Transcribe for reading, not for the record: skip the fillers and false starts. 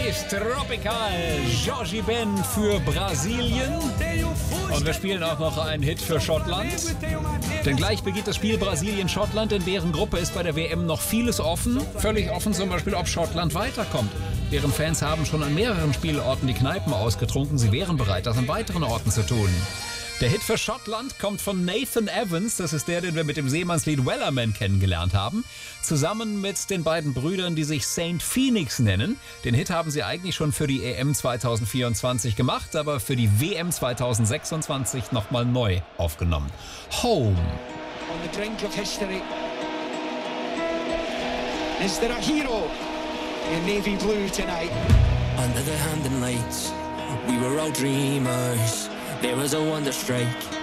ist Tropical, Jorge Ben für Brasilien. Und wir spielen auch noch einen Hit für Schottland. Denn gleich beginnt das Spiel Brasilien-Schottland. In deren Gruppe ist bei der WM noch vieles offen. Völlig offen zum Beispiel, ob Schottland weiterkommt. Deren Fans haben schon an mehreren Spielorten die Kneipen ausgetrunken. Sie wären bereit, das an weiteren Orten zu tun. Der Hit für Schottland kommt von Nathan Evans, das ist der, den wir mit dem Seemannslied Wellerman kennengelernt haben, zusammen mit den beiden Brüdern, die sich Saint Phoenix nennen. Den Hit haben sie eigentlich schon für die EM 2024 gemacht, aber für die WM 2026 nochmal neu aufgenommen. Home. On the brink of history. Is there a hero in navy blue tonight? Under the hand and lights, we were all dreamers. There was a wonder strike.